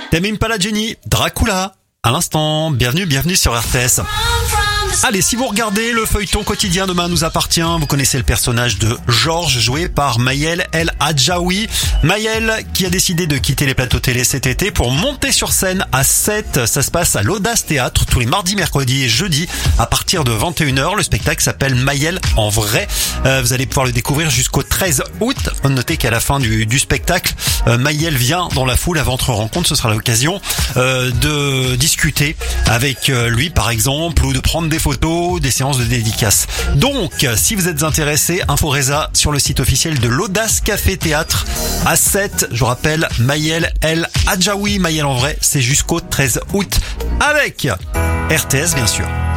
Tamim Palageni, Dracula. À l'instant, bienvenue sur RTS. Allez, si vous regardez le feuilleton quotidien Demain nous appartient, vous connaissez le personnage de Georges joué par Maëlle El Hadjaoui. Maëlle qui a décidé de quitter les plateaux télé cet été pour monter sur scène à 7. Ça se passe à l'Audace Théâtre tous les mardis, mercredis et jeudis à partir de 21h. Le spectacle s'appelle Maëlle en vrai. Vous allez pouvoir le découvrir jusqu'au 13 août. Notez qu'à la fin du spectacle, Maëlle vient dans la foule avant votre rencontre. Ce sera l'occasion de discuter avec lui par exemple ou de prendre des photos, des séances de dédicaces. Donc, si vous êtes intéressé, Inforesa sur le site officiel de l'Audace Café Théâtre à 7. Je vous rappelle, Maëlle El Hadjaoui. Maëlle en vrai, c'est jusqu'au 13 août avec RTS bien sûr.